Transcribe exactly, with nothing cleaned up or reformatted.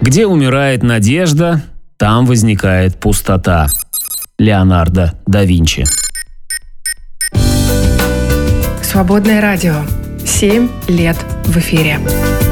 Где умирает надежда, там возникает пустота. Леонардо да Винчи. Свободное радио. Семь лет в эфире.